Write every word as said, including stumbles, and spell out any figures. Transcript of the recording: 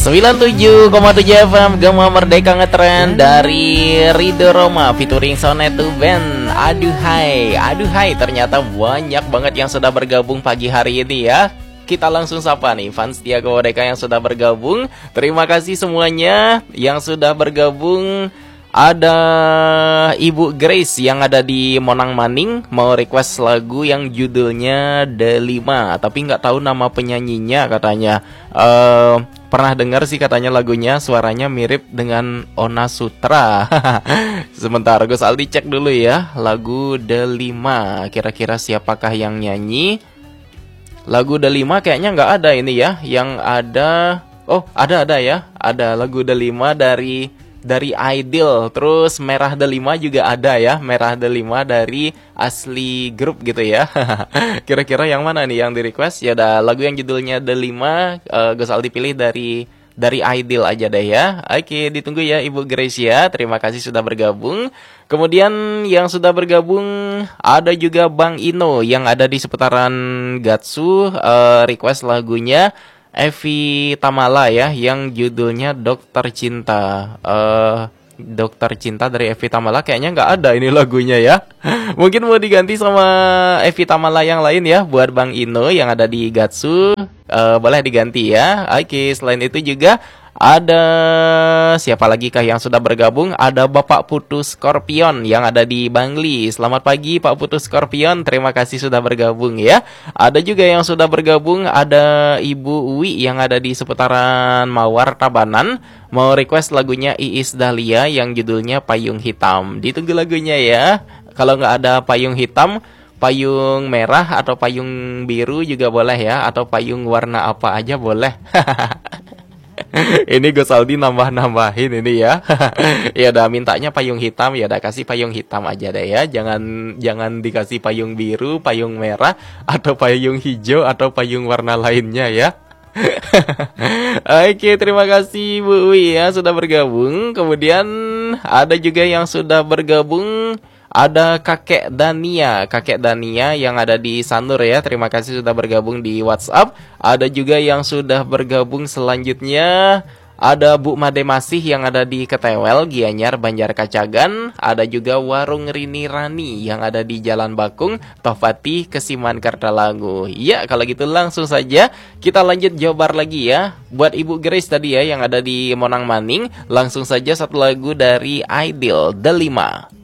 sembilan puluh tujuh koma tujuh F M Gema Merdeka Ngetren dari Rido Roma featuring Sonetu Band. Aduhai, aduhai, ternyata banyak banget yang sudah bergabung pagi hari ini ya. Kita langsung sapa nih fans setia Gema Merdeka yang sudah bergabung. Terima kasih semuanya yang sudah bergabung. Ada Ibu Grace yang ada di Monang Maning mau request lagu yang judulnya Delima, tapi nggak tahu nama penyanyinya katanya. Uh, pernah dengar sih katanya lagunya, suaranya mirip dengan Ona Sutra. Sebentar, Gus Aldi cek dulu ya lagu Delima. Kira-kira siapakah yang nyanyi? Lagu Delima kayaknya nggak ada ini ya. Yang ada, oh ada ada ya. Ada lagu Delima dari dari Ideal, terus Merah Delima juga ada ya, Merah Delima dari Asli Group gitu ya. Kira-kira yang mana nih yang di request? Ya ada lagu yang judulnya Delima, uh, Gus Aldi pilih dari dari Ideal aja deh ya. Oke, ditunggu ya Ibu Gracia. Terima kasih sudah bergabung. Kemudian yang sudah bergabung ada juga Bang Ino yang ada di seputaran Gatsu, uh, request lagunya Evi Tamala ya, yang judulnya Dokter Cinta. uh, Dokter Cinta dari Evi Tamala kayaknya nggak ada ini lagunya ya. Mungkin mau diganti sama Evi Tamala yang lain ya. Buat Bang Ino yang ada di Gatsu, uh, boleh diganti ya. Oke, selain itu juga ada siapa lagi kah yang sudah bergabung? Ada Bapak Putu Scorpion yang ada di Bangli. Selamat pagi Pak Putu Scorpion, terima kasih sudah bergabung ya. Ada juga yang sudah bergabung, ada Ibu Uwi yang ada di seputaran Mawar Tabanan. Mau request lagunya Iis Dahlia yang judulnya Payung Hitam. Ditunggu lagunya ya. Kalau nggak ada payung hitam, payung merah atau payung biru juga boleh ya. Atau payung warna apa aja boleh. Ini Gus Aldi nambah-nambahin ini ya. Ya udah mintanya payung hitam, ya udah kasih payung hitam aja deh ya. Jangan jangan dikasih payung biru, payung merah atau payung hijau atau payung warna lainnya ya. Oke, terima kasih Bu Wi ya sudah bergabung. Kemudian ada juga yang sudah bergabung. Ada Kakek Dania, Kakek Dania yang ada di Sanur ya. Terima kasih sudah bergabung di WhatsApp. Ada juga yang sudah bergabung selanjutnya. Ada Bu Made Masih yang ada di Ketewel, Gianyar, Banjar Kacagan. Ada juga Warung Rini Rani yang ada di Jalan Bakung, Tofati, Kesiman Kartalangu. Ya, kalau gitu langsung saja kita lanjut jawabar lagi ya. Buat Ibu Grace tadi ya yang ada di Monang Maning, langsung saja satu lagu dari Ideal, Delima.